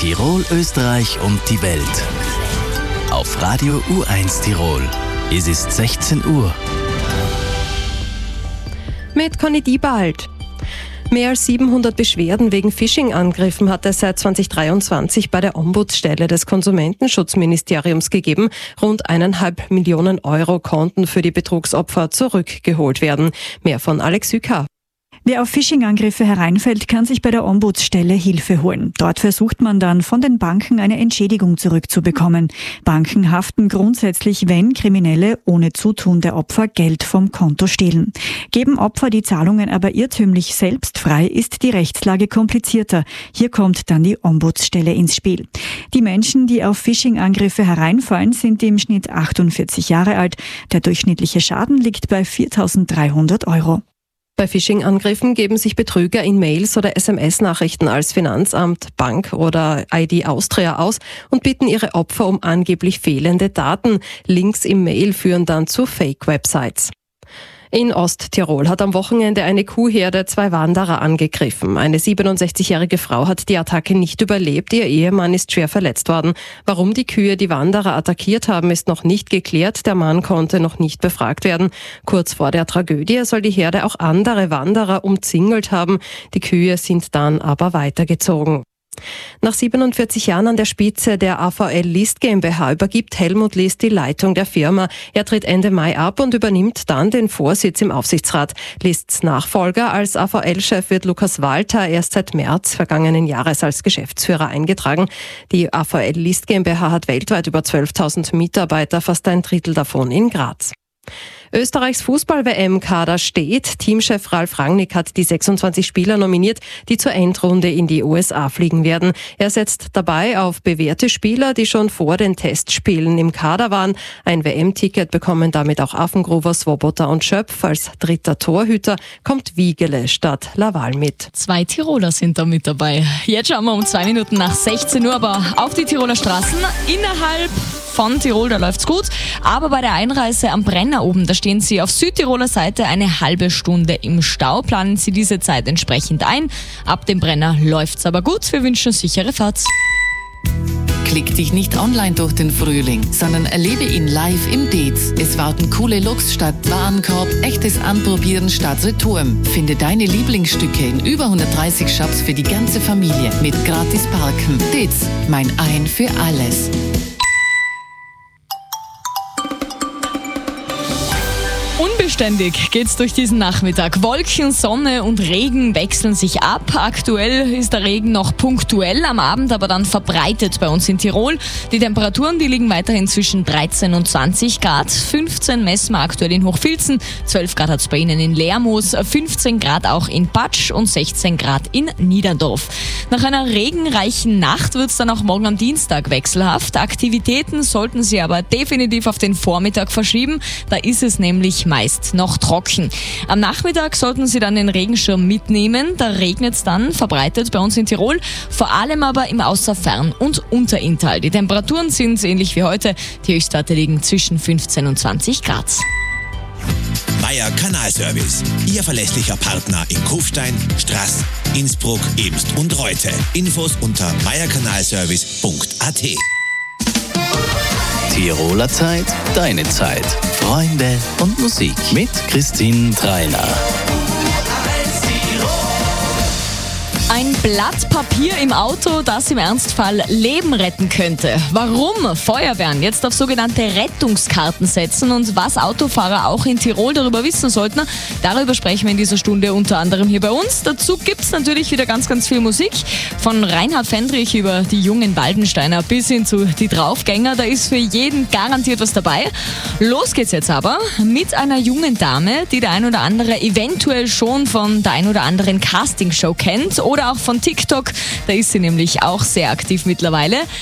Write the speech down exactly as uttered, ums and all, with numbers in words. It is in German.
Tirol, Österreich und die Welt. Auf Radio U eins Tirol. Es ist sechzehn Uhr. Mit Conny Diebald. Mehr als siebenhundert Beschwerden wegen Phishing-Angriffen hat es seit zwanzig dreiundzwanzig bei der Ombudsstelle des Konsumentenschutzministeriums gegeben. Rund eineinhalb Millionen Euro konnten für die Betrugsopfer zurückgeholt werden. Mehr von Alex Hücker. Wer auf Phishing-Angriffe hereinfällt, kann sich bei der Ombudsstelle Hilfe holen. Dort versucht man dann von den Banken eine Entschädigung zurückzubekommen. Banken haften grundsätzlich, wenn Kriminelle ohne Zutun der Opfer Geld vom Konto stehlen. Geben Opfer die Zahlungen aber irrtümlich selbst frei, ist die Rechtslage komplizierter. Hier kommt dann die Ombudsstelle ins Spiel. Die Menschen, die auf Phishing-Angriffe hereinfallen, sind im Schnitt achtundvierzig Jahre alt. Der durchschnittliche Schaden liegt bei viertausenddreihundert Euro. Bei Phishing-Angriffen geben sich Betrüger in Mails oder S M S-Nachrichten als Finanzamt, Bank oder I D Austria aus und bitten ihre Opfer um angeblich fehlende Daten. Links im Mail führen dann zu Fake-Websites. In Osttirol hat am Wochenende eine Kuhherde zwei Wanderer angegriffen. Eine siebenundsechzigjährige Frau hat die Attacke nicht überlebt. Ihr Ehemann ist schwer verletzt worden. Warum die Kühe die Wanderer attackiert haben, ist noch nicht geklärt. Der Mann konnte noch nicht befragt werden. Kurz vor der Tragödie soll die Herde auch andere Wanderer umzingelt haben. Die Kühe sind dann aber weitergezogen. Nach siebenundvierzig Jahren an der Spitze der A V L List GmbH übergibt Helmut List die Leitung der Firma. Er tritt Ende Mai ab und übernimmt dann den Vorsitz im Aufsichtsrat. Lists Nachfolger als A V L-Chef wird Lukas Walter erst seit März vergangenen Jahres als Geschäftsführer eingetragen. Die A V L List GmbH hat weltweit über zwölftausend Mitarbeiter, fast ein Drittel davon in Graz. Österreichs Fußball-W M-Kader steht. Teamchef Ralf Rangnick hat die sechsundzwanzig Spieler nominiert, die zur Endrunde in die U S A fliegen werden. Er setzt dabei auf bewährte Spieler, die schon vor den Testspielen im Kader waren. Ein W M-Ticket bekommen damit auch Affengruber, Swoboda und Schöpf. Als dritter Torhüter kommt Wiegele statt Laval mit. Zwei Tiroler sind da mit dabei. Jetzt schauen wir um zwei Minuten nach sechzehn Uhr aber auf die Tiroler Straßen. Innerhalb von Tirol, da läuft's gut. Aber bei der Einreise am Brenner oben, da stehen Sie auf Südtiroler Seite eine halbe Stunde im Stau. Planen Sie diese Zeit entsprechend ein. Ab dem Brenner läuft's aber gut. Wir wünschen sichere Fahrt. Klick dich nicht online durch den Frühling, sondern erlebe ihn live im Dez. Es warten coole Looks statt Warenkorb, echtes Anprobieren statt Retouren. Finde deine Lieblingsstücke in über hundertdreißig Shops für die ganze Familie mit gratis Parken. Dez, mein Ein für alles. Unbeständig geht's durch diesen Nachmittag. Wolken, Sonne und Regen wechseln sich ab. Aktuell ist der Regen noch punktuell, am Abend aber dann verbreitet bei uns in Tirol. Die Temperaturen, die liegen weiterhin zwischen dreizehn und zwanzig Grad. fünfzehn messen wir aktuell in Hochfilzen, zwölf Grad hat's bei Ihnen in Lermoos, fünfzehn Grad auch in Patsch und sechzehn Grad in Niederdorf. Nach einer regenreichen Nacht wird's dann auch morgen am Dienstag wechselhaft. Aktivitäten sollten Sie aber definitiv auf den Vormittag verschieben. Da ist es nämlich meist noch trocken. Am Nachmittag sollten Sie dann den Regenschirm mitnehmen. Da regnet es dann verbreitet bei uns in Tirol, vor allem aber im Außerfern- und Unterinntal. Die Temperaturen sind ähnlich wie heute. Die Höchstwerte liegen zwischen fünfzehn und zwanzig Grad. Meier Kanalservice, Ihr verlässlicher Partner in Kufstein, Straß, Innsbruck, Eemst und Reute. Infos unter meierkanalservice punkt a t. Tiroler Zeit, deine Zeit. Freunde und Musik mit Christine Treiner. Ein Blatt Papier im Auto, das im Ernstfall Leben retten könnte. Warum Feuerwehren jetzt auf sogenannte Rettungskarten setzen und was Autofahrer auch in Tirol darüber wissen sollten, darüber sprechen wir in dieser Stunde unter anderem hier bei uns. Dazu gibt's natürlich wieder ganz, ganz viel Musik. Von Reinhard Fendrich über die jungen Waldensteiner bis hin zu die Draufgänger. Da ist für jeden garantiert was dabei. Los geht's jetzt aber mit einer jungen Dame, die der ein oder andere eventuell schon von der ein oder anderen Castingshow kennt oder auch von TikTok. Da ist sie nämlich auch sehr aktiv mittlerweile.